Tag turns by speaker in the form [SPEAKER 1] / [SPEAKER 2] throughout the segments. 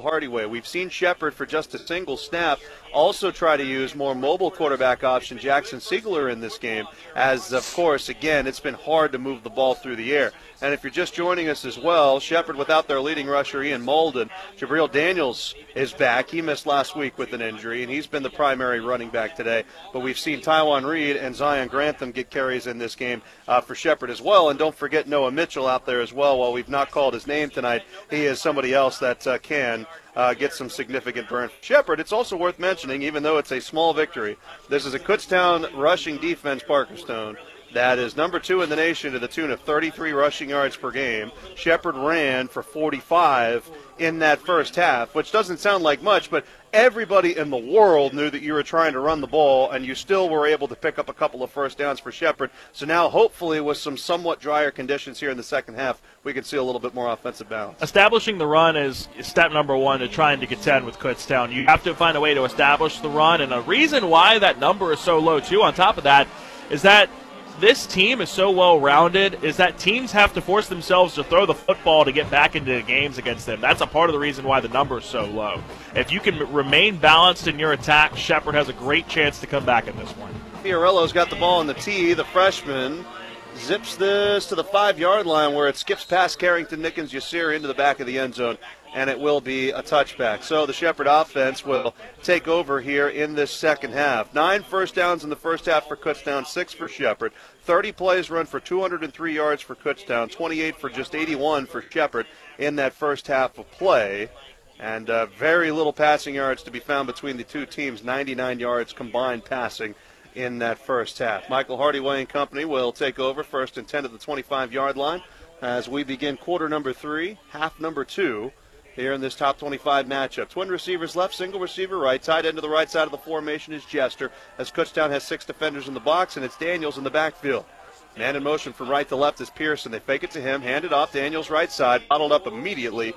[SPEAKER 1] Hardyway. We've seen Shepherd for just a single snap also try to use more mobile quarterback option Jackson Siegler in this game, as, of course, again, it's been hard to move the ball through the air. And if you're just joining us as well, Shepherd without their leading rusher, Ian Malden. Jabril Daniels is back. He missed last week with an injury, and he's been the primary running back today. But we've seen Tywan Reed and Zion Grantham get carries in this game for Shepherd as well. And don't forget Noah Mitchell out there as well. While we've not called his name tonight, he is somebody else that can get some significant burn. Shepherd, it's also worth mentioning, even though it's a small victory, this is a Kutztown rushing defense, Parker Stone, that is number 2 in the nation to the tune of 33 rushing yards per game. Shepherd ran for 45 in that first half, which doesn't sound like much, but everybody in the world knew that you were trying to run the ball, and you still were able to pick up a couple of first downs for Shepherd. So now, hopefully, with some somewhat drier conditions here in the second half, we can see a little bit more offensive balance. Establishing
[SPEAKER 2] the run is step number 1 to trying to contend with Kutztown. You have to find a way to establish the run, and a reason why that number is so low, too, on top of that, is that this team is so well-rounded, is that teams have to force themselves to throw the football to get back into the games against them. That's a part of the reason why the number is so low. If you can remain balanced in your attack, Shepherd has a great chance to come back in this one.
[SPEAKER 1] Fiorello's got the ball in the tee. The freshman zips this to the 5-yard line where it skips past Carrington Nickens Yasir into the back of the end zone, and it will be a touchback. So the Shepherd offense will take over here in this second half. 9 first downs in the first half for Kutztown, 6 for Shepherd. 30 plays run for 203 yards for Kutztown, 28 for just 81 for Shepherd in that first half of play. And very little passing yards to be found between the two teams, 99 yards combined passing in that first half. Michael Hardyway and company will take over first and 10 at the 25-yard line as we begin quarter number 3, half number 2 here in this top 25 matchup. Twin receivers left, single receiver right. Tight end to the right side of the formation is Jester, as Kutztown has 6 defenders in the box, and it's Daniels in the backfield. Man in motion from right to left is Pearson. They fake it to him, hand it off, Daniels right side, bottled up immediately,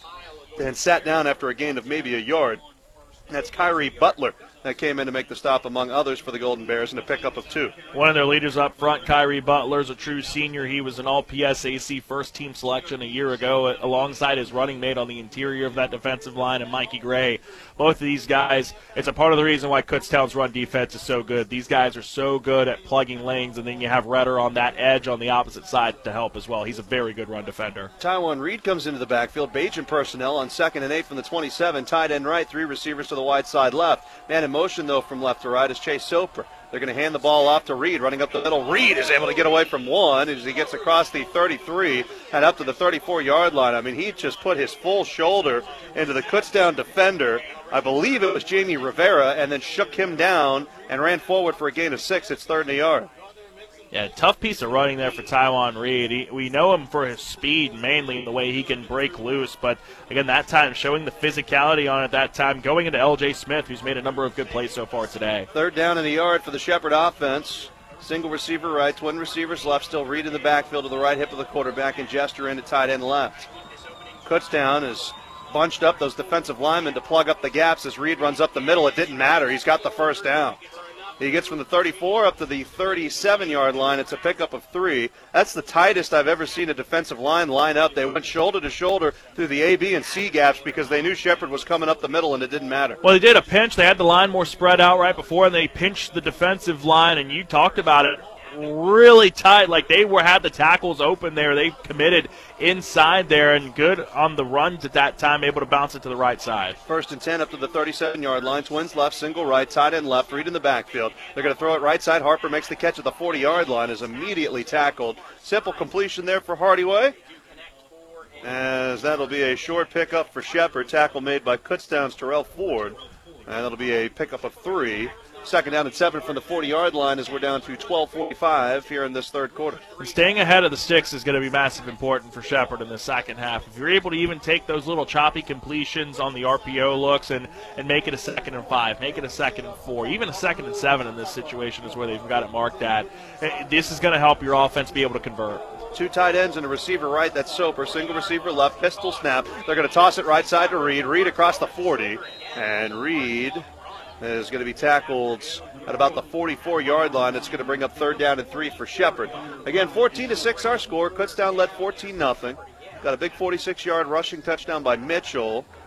[SPEAKER 1] and sat down after a gain of maybe a yard. That's Kyrie Butler that came in to make the stop, among others, for the Golden Bears, and a pickup of 2.
[SPEAKER 2] One of their leaders up front, Kyrie Butler, is a true senior. He was an all-PSAC first-team selection a year ago alongside his running mate on the interior of that defensive line, and Mikey Gray. Both of these guys, it's a part of the reason why Kutztown's run defense is so good. These guys are so good at plugging lanes, and then you have Redder on that edge on the opposite side to help as well. He's a very good run defender.
[SPEAKER 1] Tywan Reed comes into the backfield. Bajan personnel on 2nd and 8 from the 27. Tight end right, 3 receivers to the wide side left. Man in motion, though, from left to right is Chase Soper. They're going to hand the ball off to Reed, running up the middle. Reed is able to get away from one as he gets across the 33 and up to the 34-yard line. I mean, he just put his full shoulder into the Kutztown defender. I believe it was Jamie Rivera, and then shook him down and ran forward for a gain of 6. It's 3rd and a yard.
[SPEAKER 2] Yeah, tough piece of running there for Tywan Reed. We know him for his speed, mainly the way he can break loose. But, again, that time, showing the physicality on it that time, going into L.J. Smith, who's made a number of good plays so far today.
[SPEAKER 1] 3rd down and a yard for the Shepherd offense. Single receiver right, twin receivers left, still Reed in the backfield to the right hip of the quarterback, and Jester in at tight end left. Kutztown has bunched up those defensive linemen to plug up the gaps as Reed runs up the middle. It didn't matter. He's got the first down. He gets from the 34 up to the 37-yard line. It's a pickup of 3. That's the tightest I've ever seen a defensive line up. They went shoulder to shoulder through the A, B, and C gaps because they knew Shepherd was coming up the middle, and it didn't matter.
[SPEAKER 2] Well, they did a pinch. They had the line more spread out right before, and they pinched the defensive line, and you talked about it. Really tight, like they had the tackles open there. They committed inside there and good on the runs at that time, able to bounce it to the right side.
[SPEAKER 1] 1st and 10 up to the 37-yard line. Twins left, single right, tight end left, Reed in the backfield. They're going to throw it right side. Harper makes the catch at the 40-yard line, is immediately tackled. Simple completion there for Hardyway, as that'll be a short pickup for Shepherd. Tackle made by Kutztown's Terrell Ford, and that'll be a pickup of 3. 2nd down and 7 from the 40-yard line as we're down to 12:45 here in this third quarter.
[SPEAKER 2] And staying ahead of the sticks is going to be massive important for Shepherd in the second half. If you're able to even take those little choppy completions on the RPO looks and make it a 2nd and 5, make it a 2nd and 4, even a 2nd and 7 in this situation is where they've got it marked at. This is going to help your offense be able to convert.
[SPEAKER 1] 2 tight ends and a receiver right. That's Soper. Single receiver left. Pistol snap. They're going to toss it right side to Reed. Reed across the 40. And Reed is going to be tackled at about the 44-yard line. It's going to bring up 3rd down and 3 for Shepherd. Again, 14-6 our score. Kutztown led 14-0. Got a big 46-yard rushing touchdown by Mitchell.